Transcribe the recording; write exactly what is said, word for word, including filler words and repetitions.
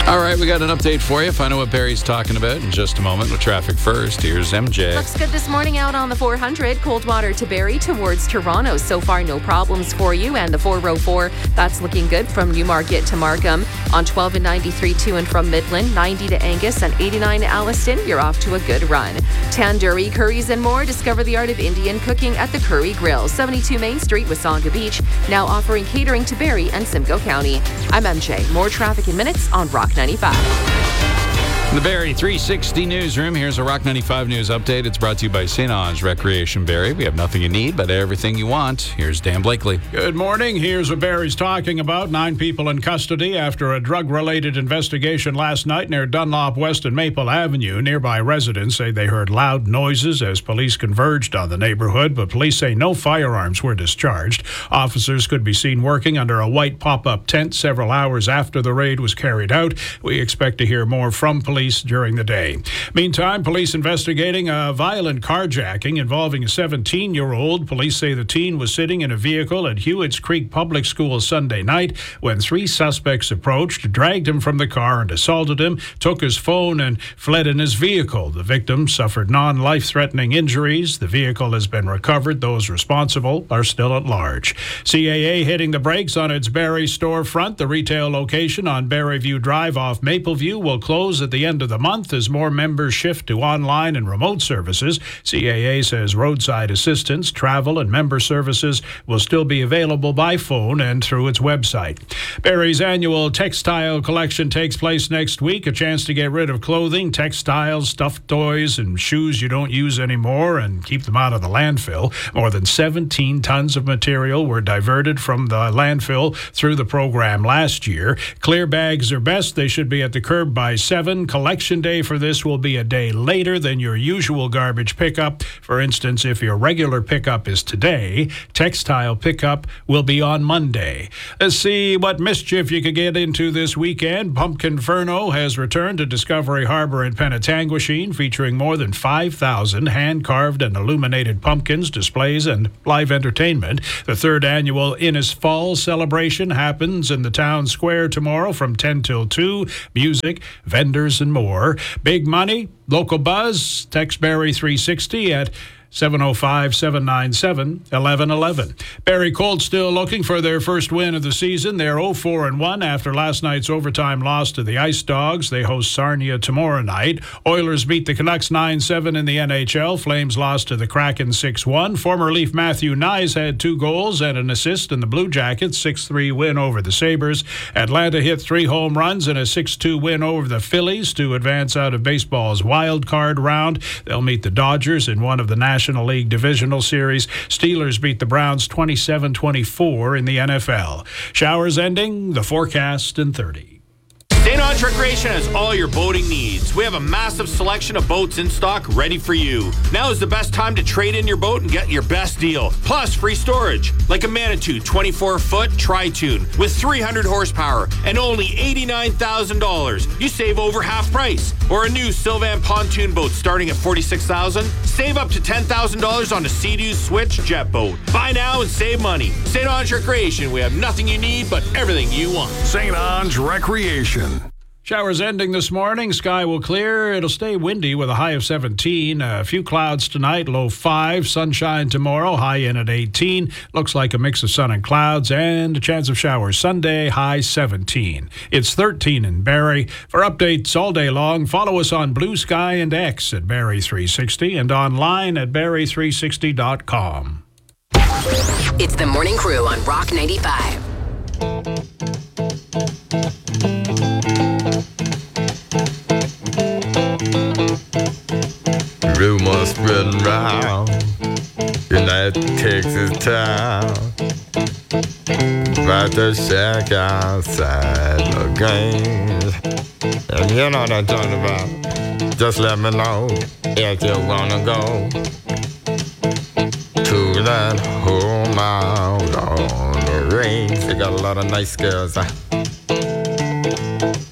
All right, we got an update for you. Find out what Barry's talking about in just a moment with traffic first. Here's M J. Looks good this morning out on the four hundred. Coldwater to Barrie towards Toronto. So far, no problems for you. And the four oh four, that's looking good from Newmarket to Markham. On twelve and ninety-three to and from Midland, ninety to Angus and eighty-nine to Alliston. You're off to a good run. Tandoori, curries and more. Discover the art of Indian cooking at the Curry Grill. seventy-two Main Street, Wasaga Beach. Now offering catering to Barrie and Simcoe County. I'm M J. More traffic in minutes on Rock ninety-five. In the Barrie three sixty newsroom, here's a Rock ninety-five news update. It's brought to you by Saint Ange Recreation Barrie. We have nothing you need, but everything you want. Here's Dan Blakely. Good morning. Here's what Barrie's talking about. Nine people in custody after a drug-related investigation last night near Dunlop West and Maple Avenue. Nearby residents say they heard loud noises as police converged on the neighborhood, but police say no firearms were discharged. Officers could be seen working under a white pop-up tent several hours after the raid was carried out. We expect to hear more from police during the day. Meantime, police investigating a violent carjacking involving a seventeen-year-old. Police say the teen was sitting in a vehicle at Hewitt's Creek Public School Sunday night when three suspects approached, dragged him from the car and assaulted him, took his phone and fled in his vehicle. The victim suffered non-life-threatening injuries. The vehicle has been recovered. Those responsible are still at large. C A A hitting the brakes on its Barrie storefront. The retail location on Barrieview Drive off Mapleview will close at the end of the month as more members shift to online and remote services. C A A says roadside assistance, travel, and member services will still be available by phone and through its website. Barrie's annual textile collection takes place next week. A chance to get rid of clothing, textiles, stuffed toys, and shoes you don't use anymore and keep them out of the landfill. More than seventeen tons of material were diverted from the landfill through the program last year. Clear bags are best. They should be at the curb by seven. Collection day for this will be a day later than your usual garbage pickup. For instance, if your regular pickup is today, textile pickup will be on Monday. Let's see what mischief you could get into this weekend. Pumpkinferno has returned to Discovery Harbor in Penetanguishene, featuring more than five thousand hand-carved and illuminated pumpkins, displays, and live entertainment. The third annual Innis Falls celebration happens in the town square tomorrow from ten till two. Music, vendors, and more. Big money, local buzz. Text Barrie three sixty at seven oh five, seven nine seven, one one one one. Barrie Colts still looking for their first win of the season. They're oh four and one after last night's overtime loss to the Ice Dogs. They host Sarnia tomorrow night. Oilers beat the Canucks nine seven in the N H L. Flames lost to the Kraken six one. Former Leaf Matthew Nyes had two goals and an assist in the Blue Jackets' six three win over the Sabres. Atlanta hit three home runs in a six two win over the Phillies to advance out of baseball's wild card round. They'll meet the Dodgers in one of the National National League Divisional Series. Steelers beat the Browns twenty-seven twenty-four in the N F L. Showers ending, the forecast in thirty. Saint Ange Recreation has all your boating needs. We have a massive selection of boats in stock ready for you. Now is the best time to trade in your boat and get your best deal. Plus, free storage, like a Manitou twenty-four foot Tri-Tune with three hundred horsepower and only eighty-nine thousand dollars. You save over half price. Or a new Sylvan pontoon boat starting at forty-six thousand dollars. Save up to ten thousand dollars on a Sea-Doo Switch jet boat. Buy now and save money. Saint Ange Recreation. We have nothing you need, but everything you want. Saint Ange Recreation. Showers ending this morning. Sky will clear. It'll stay windy with a high of seventeen. A few clouds tonight, low five. Sunshine tomorrow, high in at eighteen. Looks like a mix of sun and clouds and a chance of showers Sunday, high seventeen. It's thirteen in Barrie. For updates all day long, follow us on Blue Sky and X at Barrie three sixty and online at barrie three sixty dot com. It's the Morning Crew on Rock ninety-five. Rumors spreading round in that Texas town about the shack outside the game. And you know what I'm talking about. Just let me know if you wanna go to that home out on the range. They got a lot of nice girls. Huh?